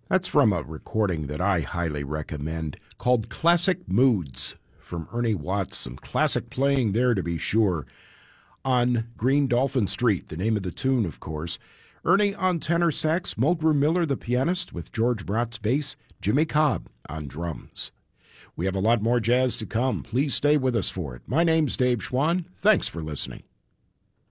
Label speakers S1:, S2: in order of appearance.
S1: That's from a recording that I highly recommend called Classic Moods from Ernie Watts. Some classic playing there, to be sure, on Green Dolphin Street, the name of the tune, of course. Ernie on tenor sax, Mulgrew Miller the pianist with George Bratz bass, Jimmy Cobb on drums. We have a lot more jazz to come. Please stay with us for it. My name's Dave Schwann. Thanks for listening.